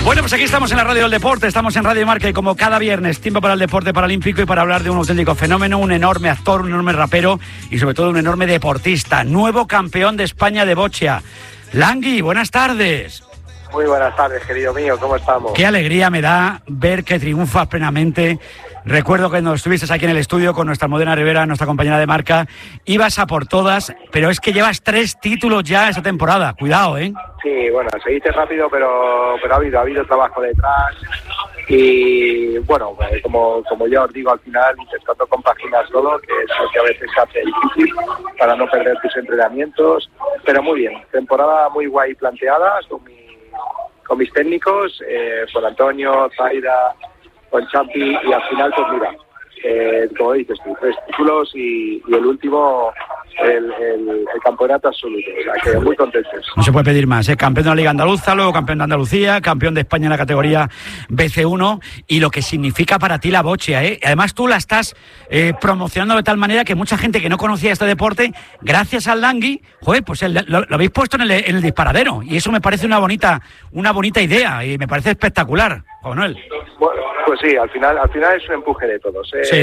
Bueno, pues aquí estamos en la Radio del Deporte, estamos en Radio Marca y como cada viernes, tiempo para el deporte paralímpico y para hablar de un auténtico fenómeno, un enorme actor, un enorme rapero y sobre todo un enorme deportista, nuevo campeón de España de bocha. Langui, buenas tardes. Muy buenas tardes, querido mío, ¿cómo estamos? Qué alegría me da ver que triunfas plenamente. Recuerdo que cuando estuviste aquí en el estudio con nuestra Almudena Rivera, nuestra compañera de marca, ibas a por todas, pero es que llevas 3 títulos ya esta temporada. Cuidado, ¿eh? Sí, bueno, seguiste rápido, pero ha habido trabajo detrás y, bueno, como ya os digo, al final intentando compaginar todo, que es lo que a veces se hace difícil para no perder tus entrenamientos, pero muy bien, temporada muy guay planteada con mis técnicos, con Antonio, Zaida, con Champi, y al final, pues mira, como dices tú, 3 títulos y el último, el campeonato absoluto, o sea que muy contentos. No se puede pedir más, ¿eh? Campeón de la Liga Andaluza, luego campeón de Andalucía, campeón de España en la categoría BC1 y lo que significa para ti la bocha, ¿eh? Además tú la estás promocionando de tal manera que mucha gente que no conocía este deporte, gracias al Langui, joder, pues lo habéis puesto en el disparadero y eso me parece una bonita idea y me parece espectacular, Juan Manuel. Bueno, pues sí, al final es un empuje de todos, ¿eh? Sí.